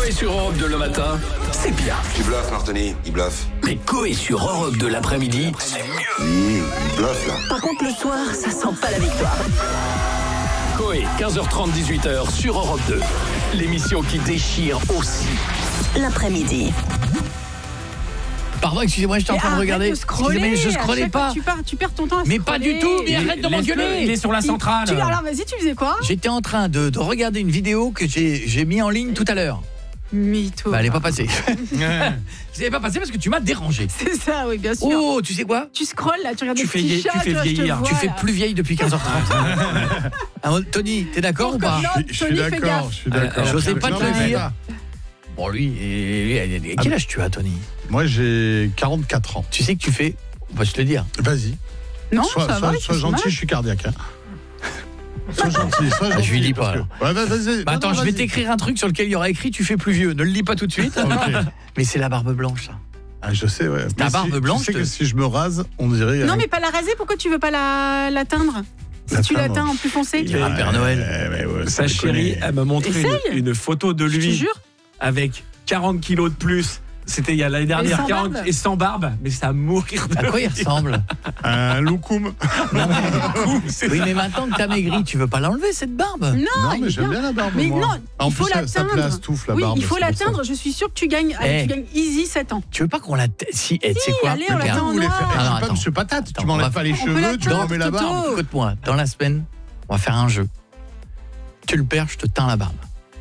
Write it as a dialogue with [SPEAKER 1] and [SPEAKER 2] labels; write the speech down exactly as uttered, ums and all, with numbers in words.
[SPEAKER 1] Coé sur Europe deux le matin, c'est bien.
[SPEAKER 2] Tu bluffes, Martoni, il bluffe.
[SPEAKER 1] Mais Coé sur Europe deux l'après-midi, c'est mieux.
[SPEAKER 2] Oui, il bluffe, là.
[SPEAKER 3] Par contre, le soir, ça sent pas la victoire.
[SPEAKER 1] Coé, quinze heures trente, dix-huit heures sur Europe deux. L'émission qui déchire aussi.
[SPEAKER 3] L'après-midi.
[SPEAKER 4] Pardon, excusez-moi, j'étais en
[SPEAKER 5] Mais
[SPEAKER 4] train de regarder.
[SPEAKER 5] De scroller,
[SPEAKER 4] mais je
[SPEAKER 5] à
[SPEAKER 4] scrollais
[SPEAKER 5] chaque fois
[SPEAKER 4] pas.
[SPEAKER 5] que Tu, pars, tu perds ton temps à
[SPEAKER 4] Mais
[SPEAKER 5] scroller.
[SPEAKER 4] pas du tout, mais arrête de m'engueuler.
[SPEAKER 6] Il est sur la centrale.
[SPEAKER 5] Tu, alors vas-y, tu faisais quoi?
[SPEAKER 4] J'étais en train de, de regarder une vidéo que j'ai j'ai mis en ligne tout à l'heure.
[SPEAKER 5] Mytho.
[SPEAKER 4] Bah, elle est pas passée. Elle est pas passée parce que tu m'as dérangé.
[SPEAKER 5] C'est ça, oui, bien sûr.
[SPEAKER 4] Oh, tu sais quoi?
[SPEAKER 5] Tu scrolles là, tu regardes
[SPEAKER 6] Tu
[SPEAKER 5] des
[SPEAKER 6] fais
[SPEAKER 5] petits
[SPEAKER 6] vieillir-
[SPEAKER 5] chats,
[SPEAKER 6] tu fais
[SPEAKER 5] vois, je te
[SPEAKER 6] vieillir.
[SPEAKER 5] vois,
[SPEAKER 4] Tu fais
[SPEAKER 5] là.
[SPEAKER 4] plus vieille depuis quinze heures trente. Ah, Tony, t'es d'accord ou pas?
[SPEAKER 5] Non,
[SPEAKER 7] Je suis
[SPEAKER 5] Tony, fais
[SPEAKER 7] d'accord,
[SPEAKER 5] gaffe.
[SPEAKER 7] je suis d'accord.
[SPEAKER 4] Euh, j'osais pas
[SPEAKER 7] Non,
[SPEAKER 4] te le
[SPEAKER 7] mais
[SPEAKER 4] dire.
[SPEAKER 7] pas.
[SPEAKER 4] Bon, lui, et- et- et- quel âge tu as, Tony?
[SPEAKER 7] Moi, j'ai quarante-quatre ans.
[SPEAKER 4] Tu sais que tu fais... On va se le dire.
[SPEAKER 7] Vas-y.
[SPEAKER 5] Non,
[SPEAKER 7] Sois,
[SPEAKER 5] ça
[SPEAKER 7] sois-
[SPEAKER 5] va,
[SPEAKER 7] sois
[SPEAKER 5] c'est
[SPEAKER 7] gentil,
[SPEAKER 5] mal.
[SPEAKER 7] je suis cardiaque. Hein. Sois gentil, sois
[SPEAKER 4] Ah,
[SPEAKER 7] gentil.
[SPEAKER 4] je lui dis
[SPEAKER 7] parce
[SPEAKER 4] pas,
[SPEAKER 7] que-
[SPEAKER 4] alors.
[SPEAKER 7] Ouais, bah, vas-y.
[SPEAKER 4] Bah,
[SPEAKER 7] Non,
[SPEAKER 4] attends,
[SPEAKER 7] non,
[SPEAKER 4] je vais
[SPEAKER 7] vas-y.
[SPEAKER 4] t'écrire un truc sur lequel il y aura écrit « Tu fais plus vieux ». Ne le lis pas tout de suite.
[SPEAKER 7] Ok.
[SPEAKER 4] Mais c'est la barbe blanche, ça.
[SPEAKER 7] Ah, je sais, ouais.
[SPEAKER 4] Ta
[SPEAKER 7] Mais
[SPEAKER 4] barbe
[SPEAKER 7] si-
[SPEAKER 4] blanche,
[SPEAKER 7] Tu sais
[SPEAKER 4] te-
[SPEAKER 7] que si je me rase, on dirait.
[SPEAKER 5] Non,
[SPEAKER 7] euh,
[SPEAKER 5] mais pas la raser, pourquoi tu veux pas la, la teindre? Si
[SPEAKER 7] La
[SPEAKER 5] tu la
[SPEAKER 7] teindre.
[SPEAKER 5] teins en plus foncé.
[SPEAKER 4] Il y a un Père Noël.
[SPEAKER 7] Ouais, ouais, ouais,
[SPEAKER 6] Sa
[SPEAKER 7] ça
[SPEAKER 6] chérie,
[SPEAKER 7] déconne.
[SPEAKER 6] elle m'a montré
[SPEAKER 5] Essaye.
[SPEAKER 6] une, une photo de
[SPEAKER 5] Je te
[SPEAKER 6] lui
[SPEAKER 5] jure.
[SPEAKER 6] avec quarante kilos de plus. C'était il y a l'année
[SPEAKER 5] Et
[SPEAKER 6] dernière,
[SPEAKER 5] sans
[SPEAKER 6] quarante
[SPEAKER 5] barbe.
[SPEAKER 6] et sans barbe, mais c'est à mourir de
[SPEAKER 4] À quoi il
[SPEAKER 6] rire.
[SPEAKER 4] ressemble?
[SPEAKER 7] Un loukoum.
[SPEAKER 4] Oui, mais maintenant que t'as maigri, tu veux pas l'enlever, cette barbe?
[SPEAKER 5] Non,
[SPEAKER 7] Non,
[SPEAKER 5] il
[SPEAKER 7] mais
[SPEAKER 5] est
[SPEAKER 7] j'aime
[SPEAKER 5] bien.
[SPEAKER 7] bien la barbe.
[SPEAKER 5] Mais
[SPEAKER 7] moi.
[SPEAKER 5] non,
[SPEAKER 7] En
[SPEAKER 5] il faut
[SPEAKER 7] plus,
[SPEAKER 5] la
[SPEAKER 7] ça, ça
[SPEAKER 5] teindre.
[SPEAKER 7] plastouffe la
[SPEAKER 5] Oui,
[SPEAKER 7] barbe.
[SPEAKER 5] il faut
[SPEAKER 7] c'est
[SPEAKER 5] la
[SPEAKER 7] pour ça.
[SPEAKER 5] teindre. Je suis sûre que tu gagnes, allez,
[SPEAKER 4] Eh.
[SPEAKER 5] tu gagnes easy sept ans.
[SPEAKER 4] Tu veux pas qu'on la... te- Si, eh, tu sais
[SPEAKER 5] Si,
[SPEAKER 4] quoi?
[SPEAKER 5] allez, on la
[SPEAKER 4] Regarde.
[SPEAKER 5] teint en
[SPEAKER 7] Vous voulez faire.
[SPEAKER 5] noir.
[SPEAKER 7] Eh,
[SPEAKER 4] Ah,
[SPEAKER 7] je
[SPEAKER 4] non,
[SPEAKER 7] suis pas
[SPEAKER 4] attends.
[SPEAKER 7] Monsieur Patate,
[SPEAKER 4] Attends,
[SPEAKER 7] tu m'enlèves
[SPEAKER 4] on va-
[SPEAKER 7] pas les
[SPEAKER 5] on peut
[SPEAKER 7] cheveux,
[SPEAKER 5] la
[SPEAKER 7] tu
[SPEAKER 5] teindre,
[SPEAKER 7] remets la barbe.
[SPEAKER 5] Toto.
[SPEAKER 4] Écoute-moi, dans la semaine, on va faire un jeu. Tu le perds, je te teins la barbe.